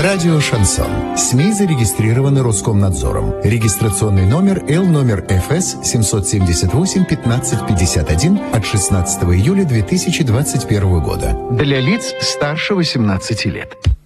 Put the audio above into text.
Радио «Шансон». СМИ зарегистрированы Роскомнадзором. Регистрационный номер Л номер ФС 778-1551 от 16 июля 2021 года. Для лиц старше 18 лет.